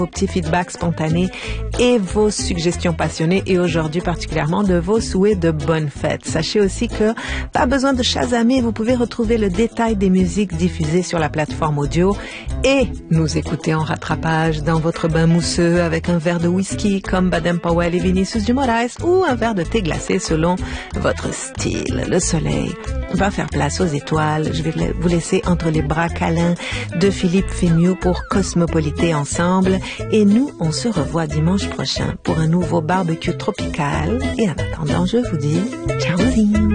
vos petits feedbacks spontanés et vos suggestions passionnées et aujourd'hui particulièrement de vos souhaits de bonne fête. Sachez aussi que pas besoin de chasamer, vous pouvez retrouver le détail des musiques diffusées sur la plateforme audio et nous écouter en rattrapage dans votre bain mousseux avec un verre de whisky comme Baden Powell et Vinicius de Moraes ou un verre de thé glacé selon votre style. Le soleil va faire place aux étoiles. Je vais vous laisser entre les bras câlins de Philippe Fémieux pour Cosmopolité ensemble. Et nous, on se revoit dimanche prochain pour un nouveau barbecue tropical. Et en attendant, je vous dis ciao.